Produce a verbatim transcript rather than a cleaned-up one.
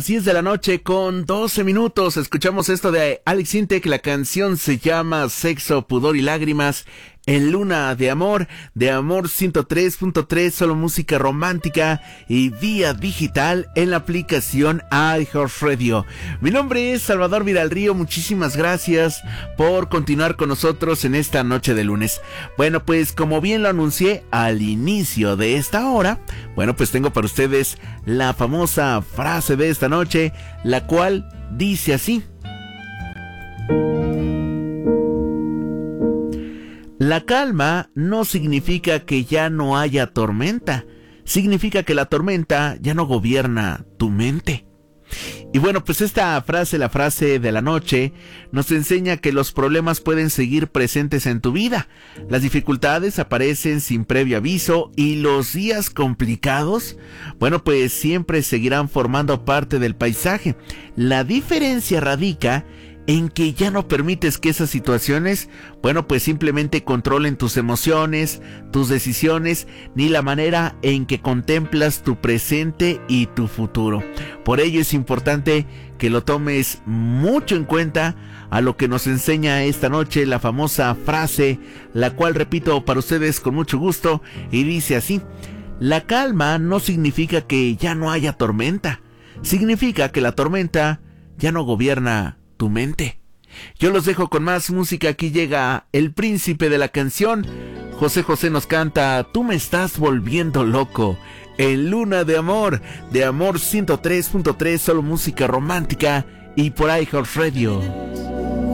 diez de la noche con doce minutos. Escuchamos esto de Alex Intec. La canción se llama Sexo, Pudor y Lágrimas en Luna de Amor, de Amor ciento tres punto tres, solo música romántica y vía digital en la aplicación iHeartRadio. Mi nombre es Salvador Vidal-Río, muchísimas gracias por continuar con nosotros en esta noche de lunes. Bueno, pues como bien lo anuncié al inicio de esta hora, bueno, pues tengo para ustedes la famosa frase de esta noche, la cual dice así: la calma no significa que ya no haya tormenta, significa que la tormenta ya no gobierna tu mente. Y bueno, pues esta frase, la frase de la noche, nos enseña que los problemas pueden seguir presentes en tu vida. Las dificultades aparecen sin previo aviso y los días complicados, bueno, pues siempre seguirán formando parte del paisaje. La diferencia radica en que ya no permites que esas situaciones, bueno, pues simplemente controlen tus emociones, tus decisiones, ni la manera en que contemplas tu presente y tu futuro. Por ello es importante que lo tomes mucho en cuenta a lo que nos enseña esta noche la famosa frase, la cual repito para ustedes con mucho gusto, y dice así: la calma no significa que ya no haya tormenta, significa que la tormenta ya no gobierna tu mente. Yo los dejo con más música. Aquí llega el príncipe de la canción. José José nos canta Tú me estás volviendo loco en Luna de Amor, de Amor ciento tres punto tres, solo música romántica y por iHeartRadio.